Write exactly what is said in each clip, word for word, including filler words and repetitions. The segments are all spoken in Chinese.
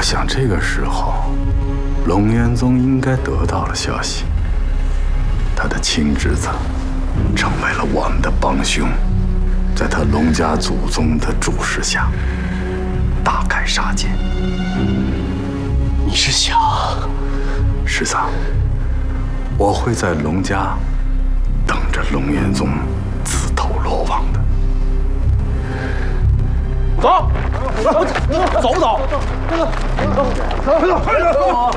想这个时候，龙元宗应该得到了消息，他的亲侄子成为了我们的帮凶，在他龙家祖宗的注视下，大开杀戒。 你是想？ 师长，我会在龙家等着龙元宗自投罗网的。 走，走不走？走走走走，快点走！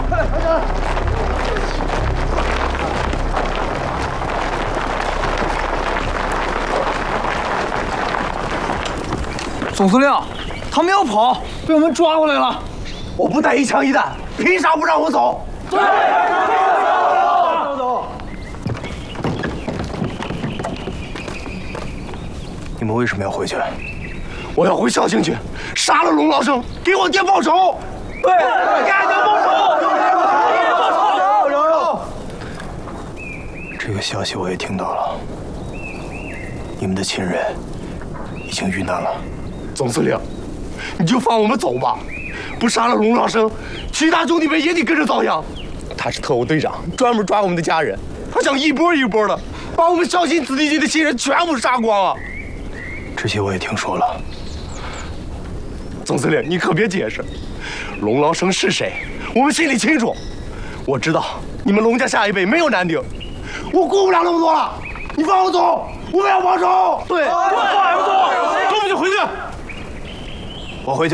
总司令，他们要跑，被我们抓过来了。 我不带一枪一弹，凭啥不让我走？对，走走。你们为什么要回去？我要回绍兴去，杀了龙老生，给我爹报仇。对，给俺爹报仇，给俺爹报仇。这个消息我也听到了，你们的亲人已经遇难了。总司令，你就放我们走吧，不杀了龙老生，其他兄弟们也得跟着遭殃。他是特务队长，专门抓我们的家人，他想一波一波的把我们绍兴子弟军的亲人全部杀光啊！这些我也听说了。总司令，你可别解释，龙老生是谁，我们心里清楚。我知道你们龙家下一辈没有男丁，我顾不了那么多了，你放我走，我们要报仇。对，放俺们走，跟我就回去。我回去，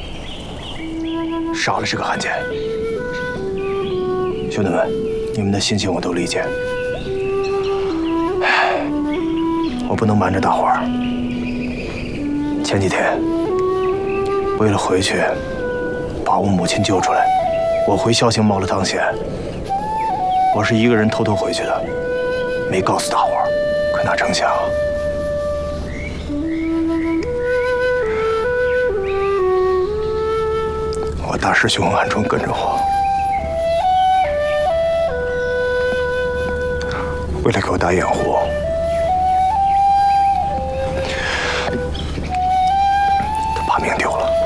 杀了这个汉奸。兄弟们，你们的心情我都理解。我不能瞒着大伙儿。前几天，为了回去把我母亲救出来，我回绍兴冒了趟险。我是一个人偷偷回去的，没告诉大伙儿。可哪成想，我大师兄暗中跟着我，为了给我打掩护，他把命丢了。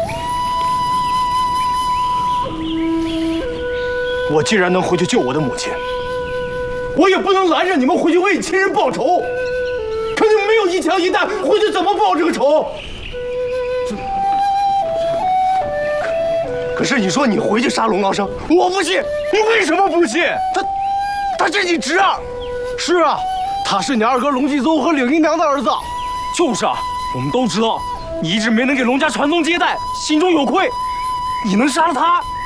我既然能回去救我的母亲，我也不能拦着你们回去为亲人报仇。可你们没有一枪一弹，回去怎么报这个仇？可是你说你回去杀龙老生，我不信。你为什么不信？他，他是你侄儿。是啊，他是你二哥龙继宗和柳姨娘的儿子。 就是啊，我们都知道，你一直没能给龙家传宗接代，心中有愧。你能杀了他，